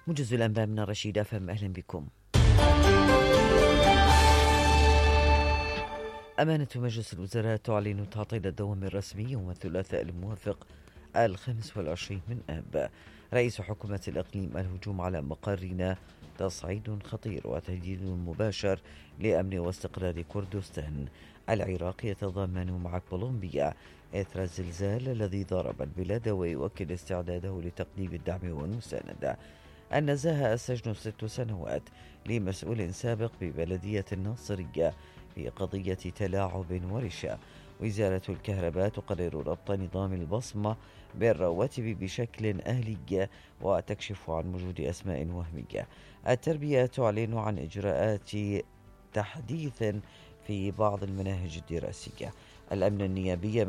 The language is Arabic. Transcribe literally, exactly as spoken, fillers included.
موجز الأنباء من الرشيد أفهم، أهلا بكم. أمانة مجلس الوزراء تعلن تعطيل الدوام الرسمي يوم الثلاثاء الموافق الخامس والعشرين من آب. رئيس حكومة الإقليم: الهجوم على مقرنا تصعيد خطير وتهديد مباشر لأمن واستقرار كردستان. العراق يتضامن مع كولومبيا إثر الزلزال الذي ضرب البلاد ويؤكد استعداده لتقديم الدعم والمساندة. النزاهة: السجن ست سنوات لمسؤول سابق ببلدية الناصرية في قضية تلاعب ورشا. وزارة الكهرباء تقرر ربط نظام البصمة بالرواتب بشكل أهلي وتكشف عن وجود أسماء وهمية. التربية تعلن عن إجراءات تحديث في بعض المناهج الدراسية. الأمن النيابي: